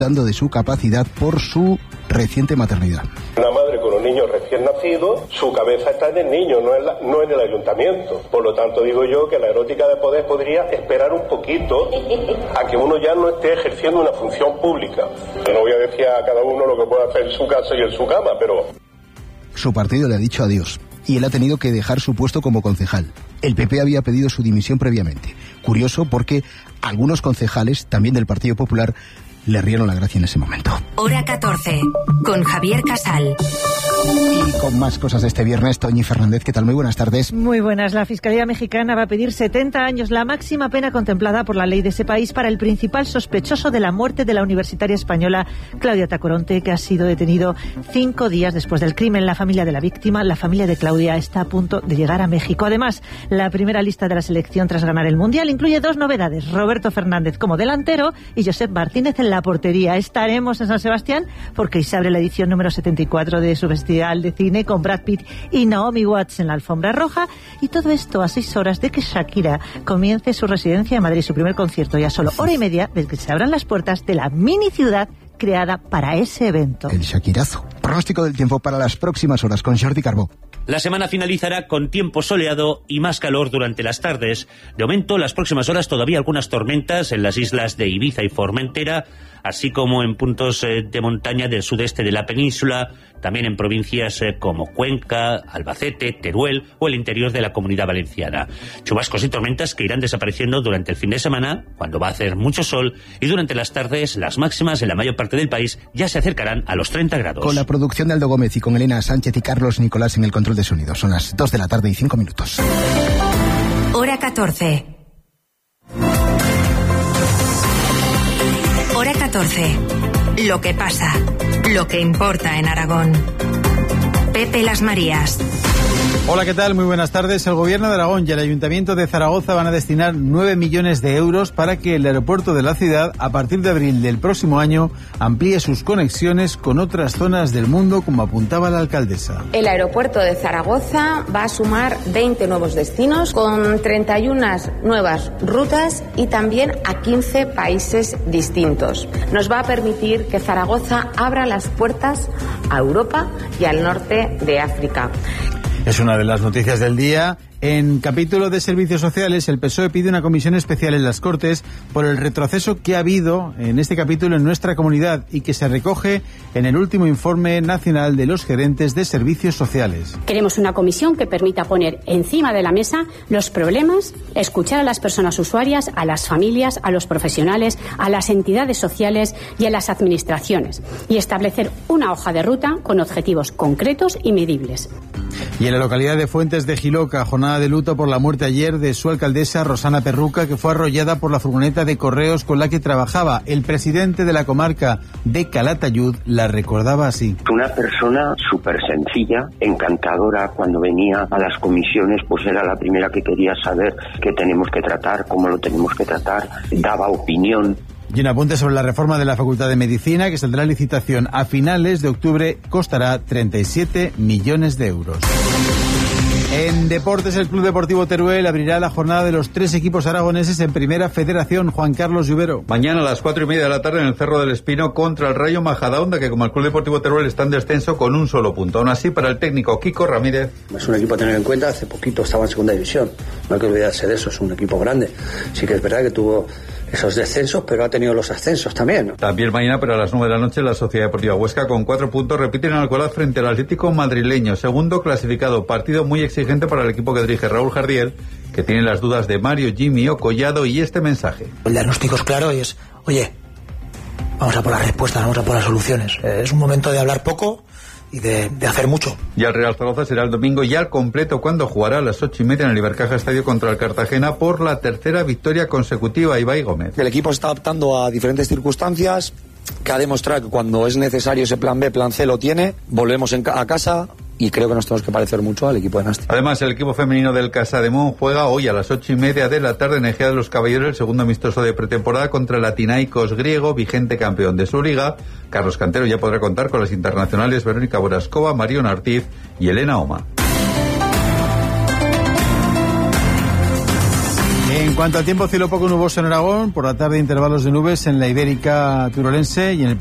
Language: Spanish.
dando de su capacidad por su reciente maternidad. Una madre con un niño recién nacido, su cabeza está en el niño, no en el ayuntamiento. Por lo tanto, digo yo que la erótica de poder podría esperar un poquito a que uno ya no esté ejerciendo una función pública. Yo no voy a decir a cada uno lo que puede hacer en su casa y en su cama, pero... Su partido le ha dicho adiós y él ha tenido que dejar su puesto como concejal. El PP había pedido su dimisión previamente. Curioso porque algunos concejales, también del Partido Popular, le rieron la gracia en ese momento. Hora 14, con Javier Casal. Y con más cosas de este viernes, Toñi Fernández, ¿qué tal? Muy buenas tardes. Muy buenas. La Fiscalía Mexicana va a pedir 70 años, la máxima pena contemplada por la ley de ese país para el principal sospechoso de la muerte de la universitaria española Claudia Tacoronte, que ha sido detenido 5 días después del crimen. La familia de la víctima, la familia de Claudia, está a punto de llegar a México. Además, la primera lista de la selección tras ganar el Mundial incluye 2 novedades. Roberto Fernández como delantero y Josep Martínez en la portería. Estaremos en San Sebastián porque hoy se abre la edición número 74 de su Festival de Cine con Brad Pitt y Naomi Watts en la alfombra roja, y todo esto a 6 horas de que Shakira comience su residencia en Madrid, su primer concierto, y a solo hora y media de que se abran las puertas de la mini ciudad creada para ese evento. El Shakirazo. Pronóstico del tiempo para las próximas horas con Jordi Carbó. La semana finalizará con tiempo soleado y más calor durante las tardes. De momento, las próximas horas todavía algunas tormentas en las islas de Ibiza y Formentera, así como en puntos de montaña del sudeste de la península, también en provincias como Cuenca, Albacete, Teruel o el interior de la Comunidad Valenciana. Chubascos y tormentas que irán desapareciendo durante el fin de semana, cuando va a hacer mucho sol, y durante las tardes las máximas en la mayor parte del país ya se acercarán a los 30 grados. Con la producción de Aldo Gómez y con Elena Sánchez y Carlos Nicolás en el control de sonido. Son las 2 de la tarde y 5 minutos. Hora 14. Hora 14. Lo que pasa, lo que importa en Aragón. Pepe Las Marías. Hola, ¿qué tal? Muy buenas tardes. El Gobierno de Aragón y el Ayuntamiento de Zaragoza van a destinar 9 millones de euros para que el aeropuerto de la ciudad, a partir de abril del próximo año, amplíe sus conexiones con otras zonas del mundo, como apuntaba la alcaldesa. El aeropuerto de Zaragoza va a sumar 20 nuevos destinos con 31 nuevas rutas y también a 15 países distintos. Nos va a permitir que Zaragoza abra las puertas a Europa y al norte de África. Es una de las noticias del día. En capítulo de servicios sociales, el PSOE pide una comisión especial en las Cortes por el retroceso que ha habido en este capítulo en nuestra comunidad y que se recoge en el último informe nacional de los gerentes de servicios sociales. Queremos una comisión que permita poner encima de la mesa los problemas, escuchar a las personas usuarias, a las familias, a los profesionales, a las entidades sociales y a las administraciones, y establecer una hoja de ruta con objetivos concretos y medibles. Y en la localidad de Fuentes de Jiloca, jornada de luto por la muerte ayer de su alcaldesa Rosana Perruca, que fue arrollada por la furgoneta de correos con la que trabajaba. El presidente de la comarca de Calatayud la recordaba así. Una persona súper sencilla, encantadora. Cuando venía a las comisiones, pues era la primera que quería saber qué tenemos que tratar, cómo lo tenemos que tratar, daba opinión. Y un apunte sobre la reforma de la Facultad de Medicina, que saldrá a licitación a finales de octubre, costará 37 millones de euros. En deportes, el Club Deportivo Teruel abrirá la jornada de los 3 equipos aragoneses en Primera Federación. Juan Carlos Lluvero. Mañana a las 4:30 de la tarde en el Cerro del Espino contra el Rayo Majadahonda, que como el Club Deportivo Teruel está en descenso con un solo punto. Aún así, para el técnico Kiko Ramírez. Es un equipo a tener en cuenta, hace poquito estaba en segunda división. No hay que olvidarse de eso, es un equipo grande. Sí que es verdad que tuvo esos descensos, pero ha tenido los ascensos también, ¿no? También mañana, pero a las 9 de la noche, la Sociedad Deportiva Huesca con 4 puntos repite en Alcalá frente al Atlético madrileño, segundo clasificado. Partido muy exigente para el equipo que dirige Raúl Jardiel, que tiene las dudas de Mario, Jimmy o Collado, y este mensaje. El diagnóstico es claro y es, oye, vamos a por las respuestas, vamos a por las soluciones. Es un momento de hablar poco y de hacer mucho. Y el Real Zaragoza será el domingo ya al completo cuando jugará a las 8:30 en el Ibercaja Estadio contra el Cartagena por la tercera victoria consecutiva. Ibai Gómez. El equipo se está adaptando a diferentes circunstancias, que ha demostrado que cuando es necesario ese plan B, plan C lo tiene. Volvemos a casa y creo que nos tenemos que parecer mucho al equipo de Nasti. Además, el equipo femenino del Casademón juega hoy a las 8:30 de la tarde en Ejea de los Caballeros, el segundo amistoso de pretemporada contra el Athinaikos griego, vigente campeón de su liga. Carlos Cantero ya podrá contar con las internacionales Verónica Borascova, Mariona Ortiz y Elena Oma. En En cuanto al tiempo, cielo poco nuboso en Aragón, por la tarde intervalos de nubes en la Ibérica Turolense y en el